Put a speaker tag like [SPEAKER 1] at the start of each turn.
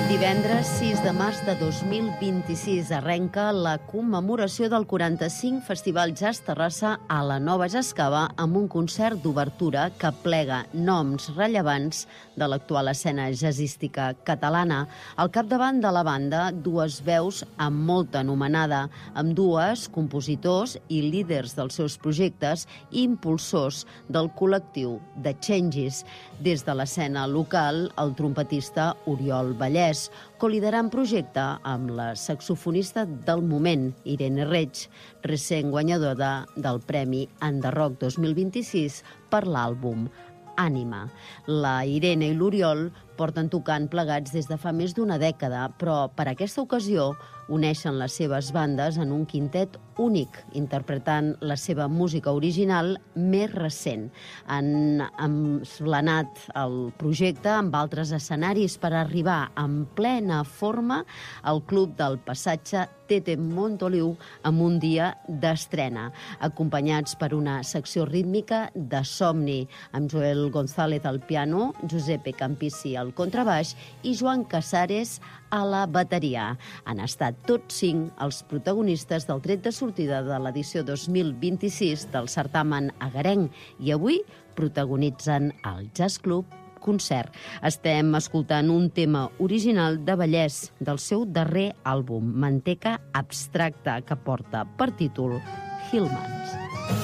[SPEAKER 1] Divendres 6 de març de 2026 arrenca la commemoració del 45 Festival Jazz Terrassa a la Nova Jascava amb un concert d'obertura que plega noms rellevants de l'actual escena jazzística catalana. Al capdavant de la banda, dues veus amb molta anomenada, amb dues compositors i líders dels seus projectes i impulsors del col·lectiu The Changes. Des de l'escena local, el trompetista Oriol Vallès, col·liderant projecte amb la saxofonista del moment, Irene Reig, recent guanyadora del Premi Enderroc 2026 per l'àlbum Ànima. La Irene i l'Oriol porten tocant plegats des de fa més d'una dècada, però per aquesta ocasió uneixen les seves bandes en un quintet únic, interpretant la seva música original més recent. Han emplenat el projecte amb altres escenaris per arribar en plena forma al Club del Passatge Tete Montoliu amb un dia d'estrena, acompanyats per una secció rítmica de somni, amb Joel González al piano, Giuseppe Campisi al contrabaix i Joan Casares a la bateria. Han estat tots 5 els protagonistes del tret de sortida de l'edició 2026 del certamen agarenc i avui protagonitzen el Jazz Club Concert. Estem escoltant un tema original de Vallès del seu darrer àlbum, Manteca Abstracta, que porta per títol Hillmans.